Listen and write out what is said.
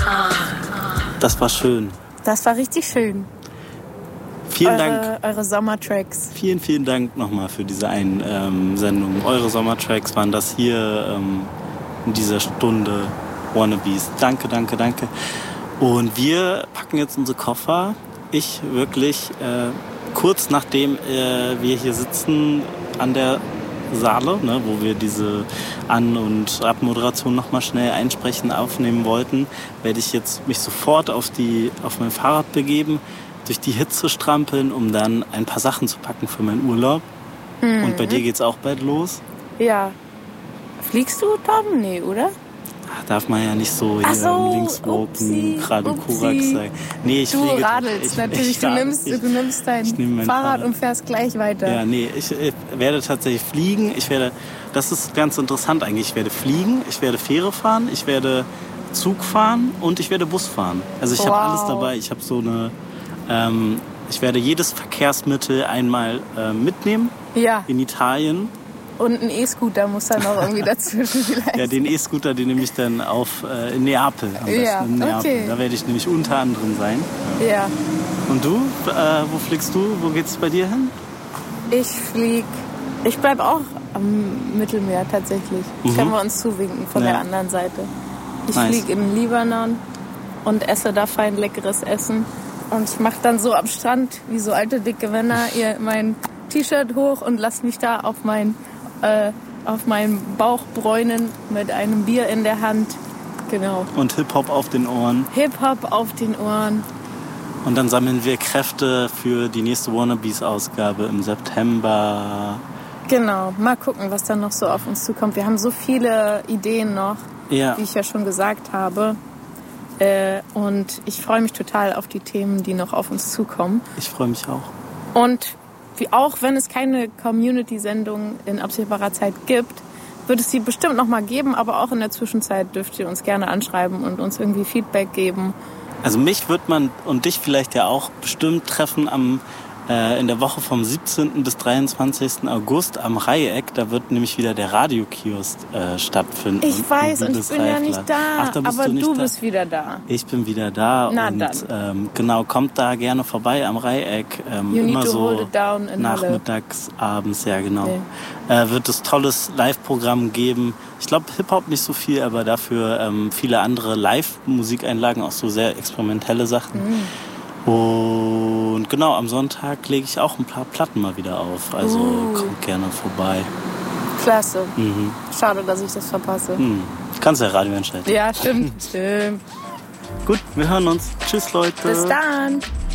Das war schön. Das war richtig schön. Vielen Dank. Eure Sommertracks. Vielen, vielen Dank nochmal für diese Sendung. Eure Sommertracks waren das hier in dieser Stunde Wannabes. Danke, danke, danke. Und wir packen jetzt unsere Koffer. Ich wirklich kurz nachdem wir hier sitzen an der Saale, ne, wo wir diese An- und Abmoderation nochmal schnell einsprechen, aufnehmen wollten, werde ich jetzt mich sofort auf mein Fahrrad begeben, durch die Hitze strampeln, um dann ein paar Sachen zu packen für meinen Urlaub. Und bei dir geht's auch bald los? Ja. Fliegst du, Tom? Nee, oder? Darf man ja nicht so hier linkswoken, gerade Kurak sagen. Nee, ich fliege. Du radelst natürlich. Du nimmst dein Fahrrad und fährst gleich weiter. Ja, nee, ich werde tatsächlich fliegen. Das ist ganz interessant eigentlich. Ich werde fliegen, ich werde Fähre fahren, ich werde Zug fahren und ich werde Bus fahren. Also ich habe alles dabei. Ich habe ich werde jedes Verkehrsmittel einmal mitnehmen in Italien. Und ein E-Scooter muss dann noch irgendwie dazwischen vielleicht. Ja, den E-Scooter, den nehme ich dann in Neapel. Am besten in Neapel. Okay. Da werde ich nämlich unter anderem sein. Ja. Und du? Wo fliegst du? Wo geht's bei dir hin? Ich bleibe auch am Mittelmeer tatsächlich. Können wir uns zuwinken von der anderen Seite. Ich fliege in den Libanon und esse da fein leckeres Essen. Und ich mache dann so am Strand, wie so alte dicke Männer, mein T-Shirt hoch und lass mich da auf meinen Bauch bräunen mit einem Bier in der Hand. Genau. Und Hip-Hop auf den Ohren. Hip-Hop auf den Ohren. Und dann sammeln wir Kräfte für die nächste Wannabes-Ausgabe im September. Genau. Mal gucken, was dann noch so auf uns zukommt. Wir haben so viele Ideen noch, wie ich ja schon gesagt habe. Und ich freue mich total auf die Themen, die noch auf uns zukommen. Ich freue mich auch. Und auch wenn es keine Community-Sendung in absehbarer Zeit gibt, wird es sie bestimmt noch mal geben, aber auch in der Zwischenzeit dürft ihr uns gerne anschreiben und uns irgendwie Feedback geben. Also mich wird man und dich vielleicht ja auch bestimmt treffen in der Woche vom 17. bis 23. August am Reiheck. Da wird nämlich wieder der Radiokiosk stattfinden. Ich weiß, und ich bin ja nicht da. Ach, da bist aber du nicht du da. bist wieder da. Ich bin wieder da. Na und dann. Genau, kommt da gerne vorbei am Reiheck. Immer so nachmittags, abends, ja genau. Okay. Wird es tolles Live-Programm geben. Ich glaube Hip-Hop nicht so viel, aber dafür viele andere Live-Musikeinlagen, auch so sehr experimentelle Sachen. Und genau, am Sonntag lege ich auch ein paar Platten mal wieder auf. Also kommt gerne vorbei. Klasse. Schade, dass ich das verpasse. Kannst ja Radio entscheiden. Ja, stimmt. Gut, wir hören uns. Tschüss, Leute. Bis dann.